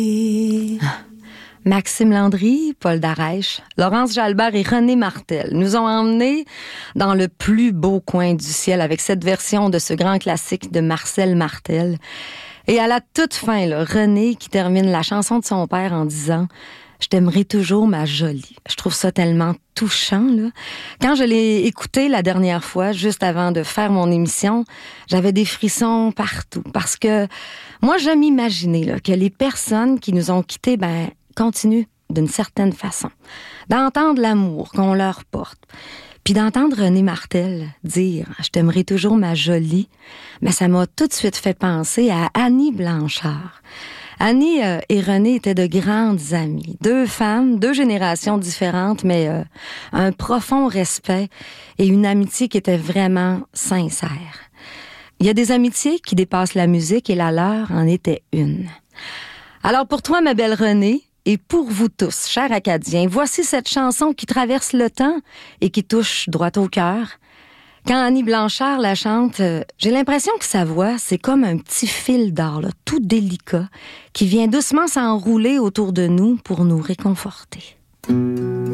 Maxime Landry, Paul Darèche, Laurence Jalbert et René Martel nous ont emmenés dans le plus beau coin du ciel avec cette version de ce grand classique de Marcel Martel. Et à la toute fin, là, René qui termine la chanson de son père en disant « Je t'aimerai toujours, ma jolie ». Je trouve ça tellement touchant, là. Quand je l'ai écouté la dernière fois, juste avant de faire mon émission, j'avais des frissons partout. Parce que moi, j'aime imaginer là, que les personnes qui nous ont quittés, continuent d'une certaine façon. D'entendre l'amour qu'on leur porte. Puis d'entendre René Martel dire « Je t'aimerai toujours, ma jolie », mais ça m'a tout de suite fait penser à Annie Blanchard. Annie et René étaient de grandes amies. Deux femmes, deux générations différentes, mais un profond respect et une amitié qui était vraiment sincère. Il y a des amitiés qui dépassent la musique et la leur en était une. Alors pour toi, ma belle Renée, et pour vous tous, chers Acadiens, voici cette chanson qui traverse le temps et qui touche droit au cœur. Quand Annie Blanchard la chante, j'ai l'impression que sa voix, c'est comme un petit fil d'or, là, tout délicat, qui vient doucement s'enrouler autour de nous pour nous réconforter.